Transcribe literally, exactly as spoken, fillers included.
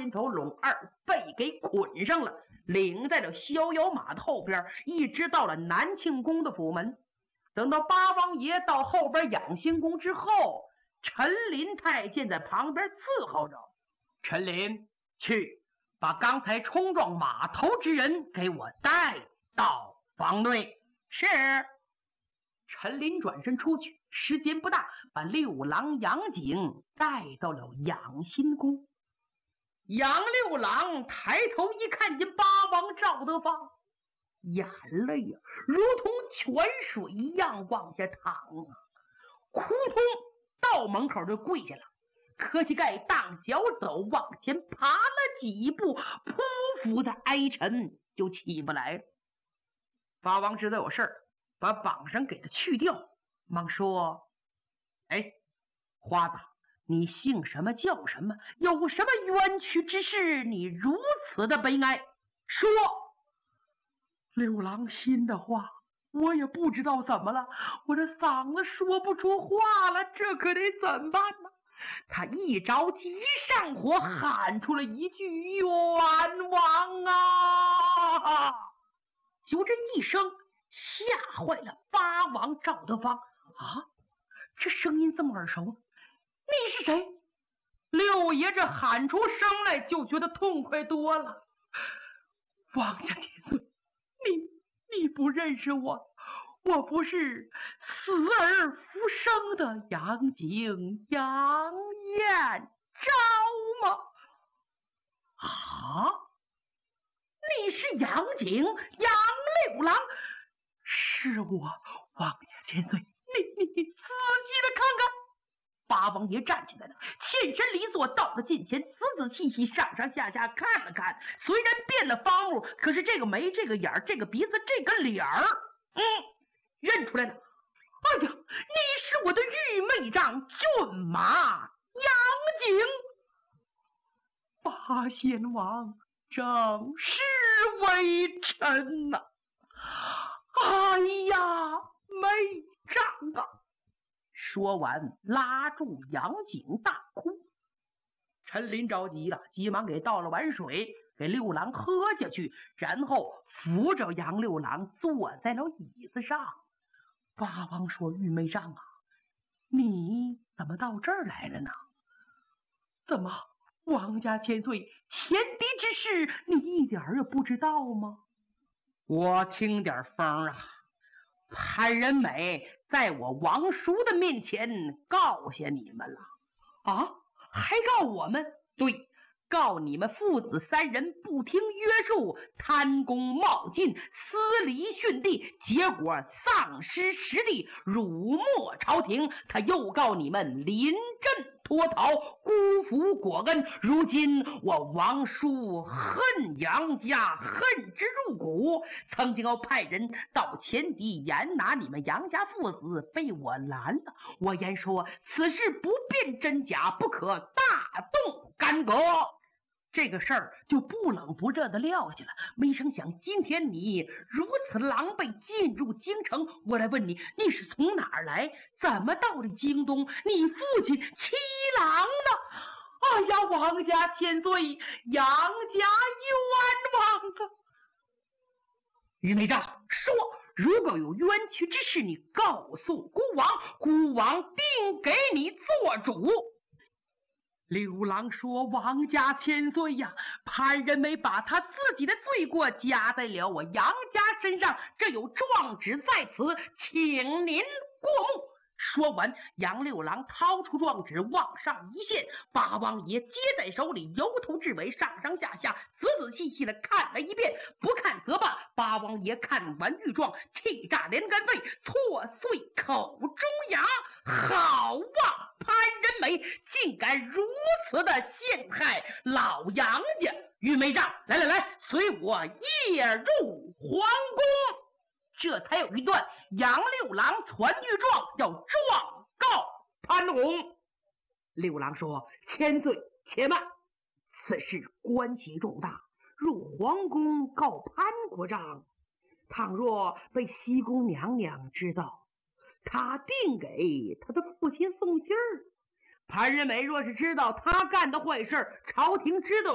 金头龙二被给捆上了，领在了逍遥马的后边，一直到了南庆宫的府门。等到八王爷到后边养心宫之后，陈林太监在旁边伺候着。陈林，去把刚才冲撞马头之人给我带到房内。是。陈林转身出去，时间不大，把六郎杨景带到了养心宫。杨六郎抬头一看见八王赵德芳，眼泪呀、啊、如同泉水一样往下淌啊，扑通到门口就跪下了，磕膝盖当脚走，往前爬了几步，匍匐的哀沉，就起不来了。八王知道有事儿，把绑绳给他去掉，忙说：哎，花子，你姓什么叫什么？有什么冤屈之事？你如此的悲哀，说。六郎心的话，我也不知道怎么了，我这嗓子说不出话了，这可得怎么办呢？他一着急上火，喊出了一句冤枉啊！就这一声吓坏了八王赵德芳啊！这声音这么耳熟，你是谁？六爷这喊出声来就觉得痛快多了。王家千岁，你你不认识我，我不是死而复生的杨景杨彦昭吗？啊，你是杨景杨六郎？是我，王家千岁，你你仔细的看看。八王爷站起来了，欠身离座，到了近前，仔仔细细上上下下看了看。虽然变了方物，可是这个眉、这个眼儿、这个鼻子、这个脸儿，嗯，认出来了。哎呀，你是我的玉妹丈骏马杨景。八仙王正是微臣呐、啊！哎呀，妹丈啊！说完拉住杨景大哭。陈林着急了，急忙给倒了碗水给六郎喝下去，然后扶着杨六郎坐在了椅子上。八王说：玉妹丈啊，你怎么到这儿来了呢？怎么王家千岁前敌之事你一点也不知道吗？我听点风啊，潘仁美在我王叔的面前告下你们了。啊，还告我们？对，告你们父子三人不听约束，贪功冒进，私离训弟，结果丧失实力，辱没朝廷。他又告你们临阵脱逃，辜负国恩。如今我王叔恨杨家，恨之入骨，曾经要派人到前敌严拿你们杨家父子，被我拦了。我言说此事不辨真假，不可大动干戈。这个事儿就不冷不热的撂下了。没成想今天你如此狼狈进入京城，我来问你，你是从哪儿来？怎么到了京东？你父亲七郎呢？哎呀，王家千岁，杨家冤枉啊！于梅丈说，如果有冤屈之事，你告诉孤王，孤王定给你做主。六郎说：王家千岁呀，潘仁美把他自己的罪过加在了我杨家身上，这有状纸在此，请您过目。说完，杨六郎掏出状纸往上一献，八王爷接在手里，由头至尾上上下下仔仔细细的看了一遍，不看则罢。八王爷看完御状，气炸连根肺，错碎口中牙。好啊，潘仁美竟敢如此的陷害老杨家！玉梅丈，来来来，随我夜入皇宫。这才有一段杨六郎传御状，要状告潘洪。六郎说：千岁且慢，此事关系重大，入皇宫告潘国丈，倘若被西宫娘娘知道，他定给他的父亲送信儿。潘仁美若是知道他干的坏事，朝廷知道